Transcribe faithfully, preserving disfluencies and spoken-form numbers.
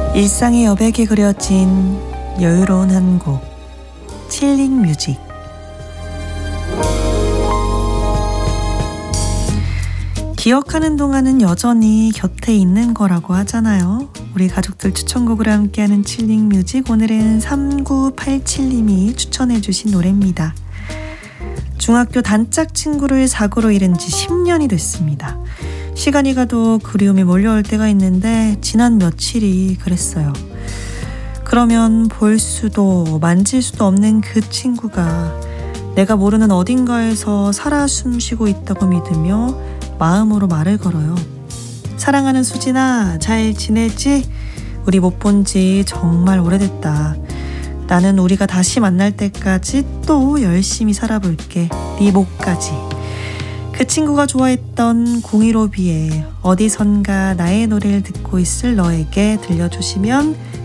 일상의 여백에 그려진 여유로운 한 곡, 칠링 뮤직. 기억하는 동안은 여전히 곁에 있는 거라고 하잖아요. 우리 가족들 추천곡으로 함께하는 칠링 뮤직, 오늘은 삼구팔칠님이 추천해 주신 노래입니다. 중학교 단짝 친구를 사고로 잃은 지 십 년이 됐습니다. 시간이 가도 그리움이 몰려올 때가 있는데 지난 며칠이 그랬어요. 그러면 볼 수도 만질 수도 없는 그 친구가 내가 모르는 어딘가에서 살아 숨쉬고 있다고 믿으며 마음으로 말을 걸어요. 사랑하는 수진아, 잘 지내지? 우리 못 본 지 정말 오래됐다. 나는 우리가 다시 만날 때까지 또 열심히 살아볼게. 네 목까지. 그 친구가 좋아했던 공일오비의 어디선가 나의 노래를 듣고 있을 너에게 들려주시면